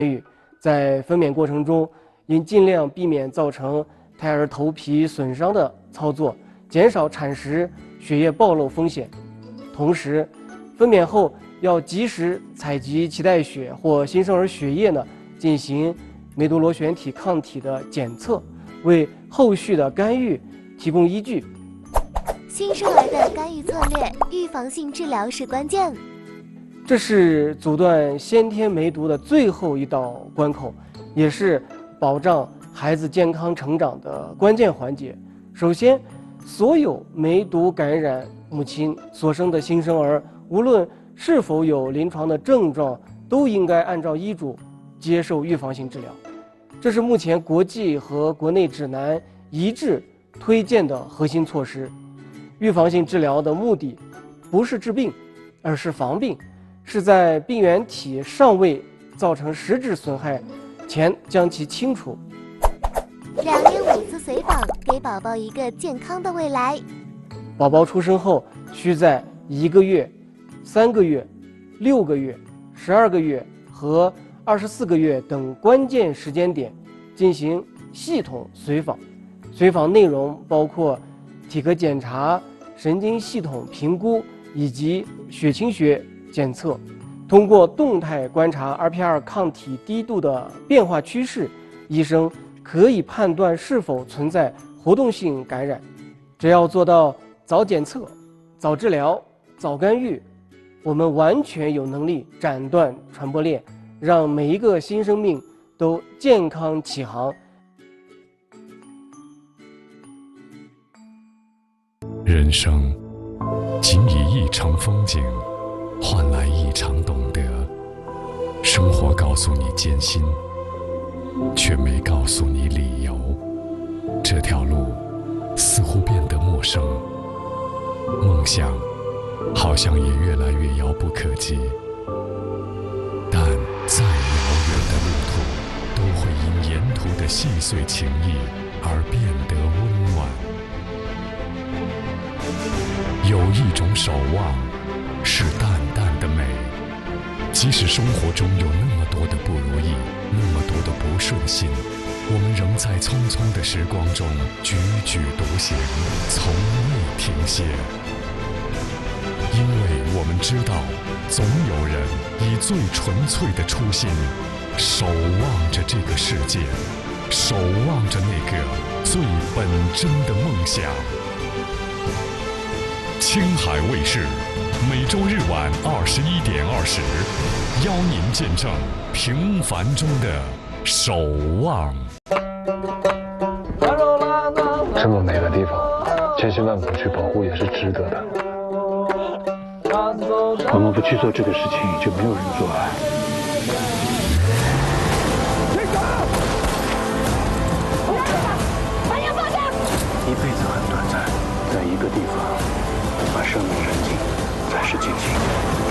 在分娩过程中，应尽量避免造成胎儿头皮损伤的操作，减少产时血液暴露风险。同时，分娩后要及时采集脐带血或新生儿血液呢，进行梅毒螺旋体抗体的检测，为后续的干预提供依据。 新生儿的干预策略，预防性治疗是关键。 这是阻断先天梅毒的最后一道关口，也是保障孩子健康成长的关键环节。首先，所有梅毒感染母亲所生的新生儿，无论是否有临床的症状，都应该按照医嘱接受预防性治疗。这是目前国际和国内指南一致推荐的核心措施。预防性治疗的目的不是治病，而是防病，是在病原体尚未造成实质损害前将其清除。 2年5次随访，给宝宝一个健康的未来。 宝宝出生后，需在1个月、3个月、6个月、12个月和24个月等关键时间点进行系统随访。随访内容包括体格检查、神经系统评估以及血清学检测。通过动态观察 RPR 抗体低度的变化趋势，医生可以判断是否存在活动性感染。只要做到早检测、早治疗、早干预，我们完全有能力斩断传播链，让每一个新生命都健康起航。 人生仅以一场风景换来一场懂得，生活告诉你艰辛，却没告诉你理由。这条路似乎变得陌生，梦想好像也越来越遥不可及。但再遥远的路途，都会因沿途的细碎情谊而变得温暖。有一种守望，是淡淡的美。即使生活中有那么多的不如意，那么多的不顺心，我们仍在匆匆的时光中踽踽独行，从未停歇。因为我们知道，总有人以最纯粹的初心，守望着这个世界，守望着那个最本真的梦想。青海卫视每周日晚21点20，邀您见证平凡中的守望。 这么美的地方，千辛万苦去保护也是值得的。我们不去做这个事情，就没有人做爱。一辈子很短暂，在一个地方，把生命燃尽，才是尽情。